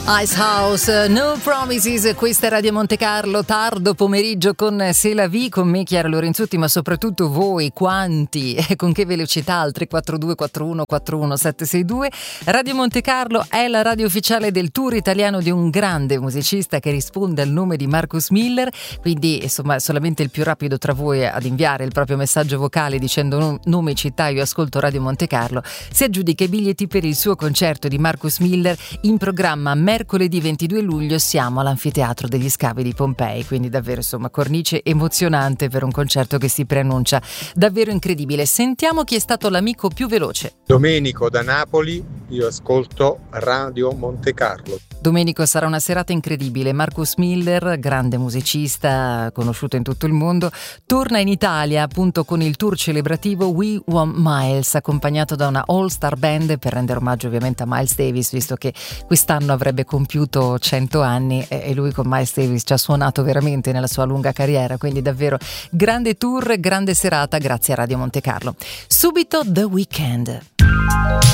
Ice House, No Promises, questa è Radio Monte Carlo, tardo pomeriggio con C'est la vie, con me Chiara Lorenzutti, ma soprattutto voi, quanti e con che velocità al 342 41 41 762. Radio Monte Carlo è la radio ufficiale del tour italiano di un grande musicista che risponde al nome di Marcus Miller, quindi insomma solamente il più rapido tra voi ad inviare il proprio messaggio vocale dicendo nome, città, io ascolto Radio Monte Carlo, si aggiudica i biglietti per il suo concerto di Marcus Miller in programma mercoledì 22 luglio. Siamo all'Anfiteatro degli Scavi di Pompei, quindi davvero insomma cornice emozionante per un concerto che si preannuncia davvero incredibile. Sentiamo chi è stato l'amico più veloce. Domenico da Napoli, io ascolto Radio Monte Carlo. Domenico, sarà una serata incredibile. Marcus Miller, grande musicista conosciuto in tutto il mondo, torna in Italia appunto con il tour celebrativo We Want Miles, accompagnato da una all-star band per rendere omaggio ovviamente a Miles Davis, visto che quest'anno avrebbe compiuto 100 anni e lui con Miles Davis ci ha suonato veramente nella sua lunga carriera, quindi davvero grande tour, grande serata grazie a Radio Monte Carlo. Subito The Weeknd.